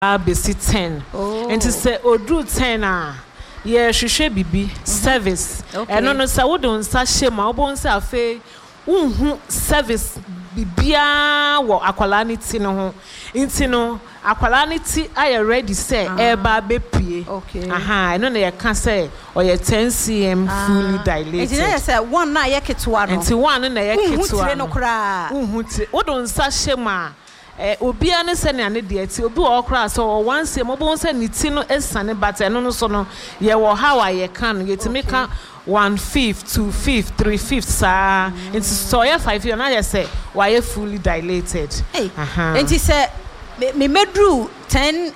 besi 10 enti se odru 10 a ye hwehwe bibi service eno no sa wodon sa hyema obon sa afa unhu service bibia wo akwala ni ti no ho enti no akwala ni ti aye ready say eba bepie eno na ye ka say oye 10 cm fully dilated enti na say one na ye ketwa no enti one na ye ketwa unhu tire no kra unhu ti wodon sa hyema obia ne se ne ane de ati obi wo kra so once e mobon se ne ti no esane but eno no so no ye wo how ye kan yetimi ka 1/5 2/5 3/5 sa into so ye 5 year na ye say why fully dilated enti se me medru 10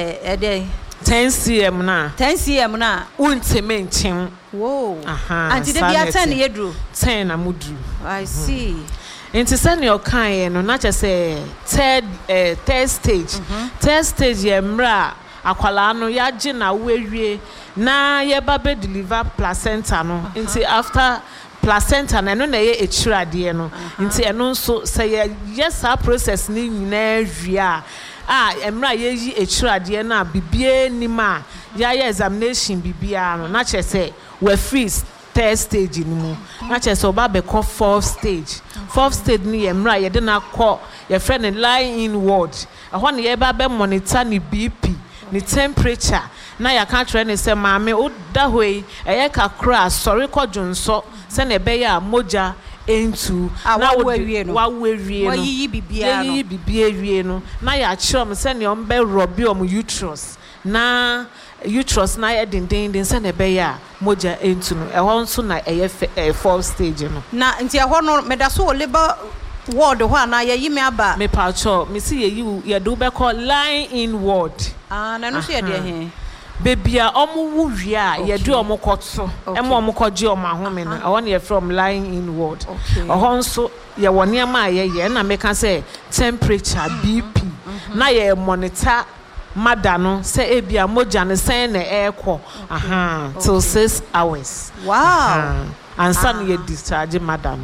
10 cm na 10 cm na untime nchen anti de bia 10 ye dru 10 na mudru I see. Enti send your kind no na say third stage third stage ye mra akwala no ya gi na wewie na ye ba be deliver placenta no enti after placenta na no na ye echirade no enti eno nso say yes our process ni nyina hwia emra ye yi echirade na bibie nima ya examination bibia no na say we freeze third stage ni mu na chese oba be call fourth stage ni emra ye de na call your friend line in ward ehon ye ba be monitor ni BP ni temperature na ya ka try ni say maame o da hoi eye kakra sorry ko dwonso se na be ya moja entu na wawie no wayi bibia wie no na ya chrom se ne ombe robi om uterus na uterus na ye dindindin se na be ya moja entu no ehon so na eye fourth stage no na nti ehon no medaso o labor ward ho na ye yimi aba me pacho me si ye do be call line in ward na no so ye de he bebia omu wi a ye do omu kotso emo omu koje omu ahome no ehon ye from line in ward ehon so ye woni ama ye na me ka say temperature BP na ye monitor madano say ebia moja ne sen na ekọ till 6 hours and sun ye discharge madano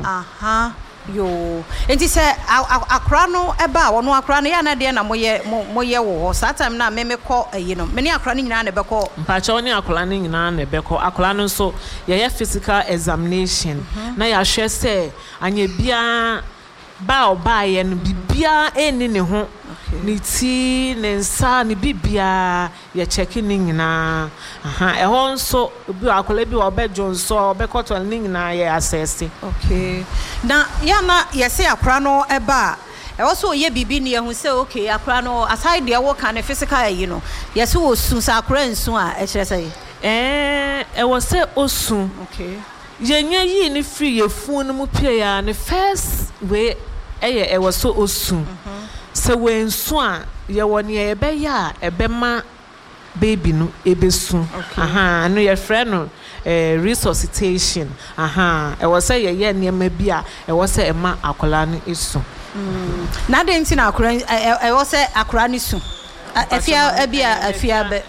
yo enti say akra no eba wono akra no ya na de na moye wo that time na me call no me ne akra no nyina na be call mpacha oni akra no nyina na be call akra no so ye physical examination na ya hwe say anya bia ba obaye no bibia eni ne ho ni ti ne nsa ni bibia ye check ni nyina ehon so obi akola bi obejo nso obekotol ni nyina ye assess na ya na ye say akra no eba e wo so ye bibi ne hu say okay akra no aside de wo kan physical no ye say wo sun sa akra nsu a e kire say e wo say osun yenye yi ni free ye fun no mu pie ya ne first way e wo so osun se wensu a ye woni e be ya e be ma baby no ebesu no ye friend no resuscitation e wo say ye niam bi a e wo say e ma akola no esu na de nti na akora e wo say akora ni su afia bia afia be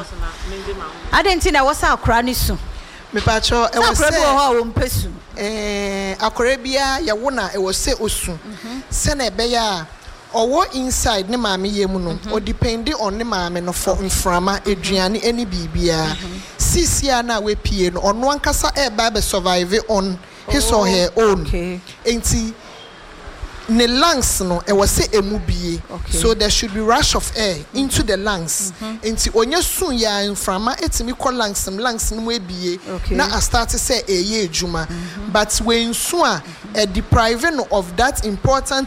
ade nti na wo say akora ni su me pa cho e wo say akora ho wo mpesu akora bia ye wo na e wo say osu se na e be ya owo inside ne maame yemu no o depending on ne maame no for mframa eduane eni bibia sisia na we pie no ono ankasa e ba be survive on his or her own enti ne lungs no e was say emubie so there should be rush of air into the lungs enti onye sun ya mframa etimi ko lungs no ebie na I start to say eye ejuma but when sun a depriving of that important